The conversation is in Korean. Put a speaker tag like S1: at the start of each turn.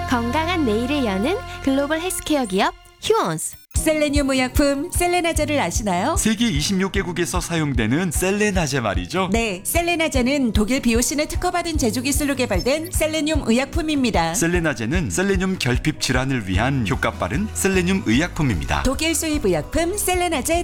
S1: 건강한 내일을 여는 글로벌 헬스케어 기업 휴원스.
S2: 셀레늄 의약품 셀레나제를 아시나요?
S3: 세계 26개국에서 사용되는 셀레나제 말이죠.
S2: 네, 셀레나제는 독일 비오신에 특허받은 제조 기술로 개발된 셀레늄 의약품입니다.
S3: 셀레나제는 셀레늄 결핍 질환을 위한 효과 빠른 셀레늄 의약품입니다.
S2: 독일 수입 의약품 셀레나제